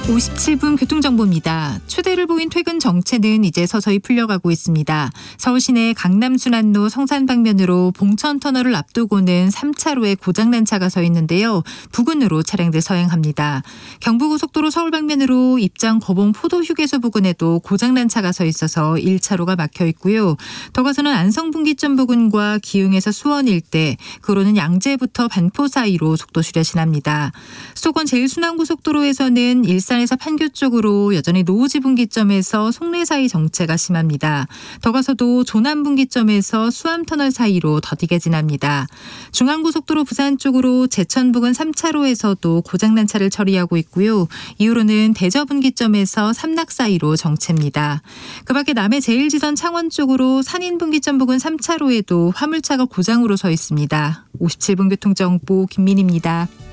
57분 교통정보입니다. 초대를 보인 퇴근 정체는 이제 서서히 풀려가고 있습니다. 서울 시내 강남순환로 성산 방면으로 봉천터널을 앞두고는 3차로에 고장난 차가 서 있는데요. 부근으로 차량들 서행합니다. 경부고속도로 서울 방면으로 입장 거봉 포도휴게소 부근에도 고장난 차가 서 있어서 1차로가 막혀 있고요. 더 가서는 안성분기점 부근과 기흥에서 수원 일대, 그로는 양재부터 반포 사이로 속도 줄여진합니다. 수도권 제1순환고속도로에서는 일산에서 판교 쪽으로 여전히 노우지 분기점에서 송내 사이 정체가 심합니다. 더 가서도 조남 분기점에서 수암터널 사이로 더디게 지납니다. 중앙고속도로 부산 쪽으로 제천 부근 3차로에서도 고장난 차를 처리하고 있고요. 이후로는 대저 분기점에서 삼락 사이로 정체입니다. 그 밖에 남해 제1지선 창원 쪽으로 산인 분기점 부근 3차로에도 화물차가 고장으로 서 있습니다. 57분 교통정보 김민희입니다.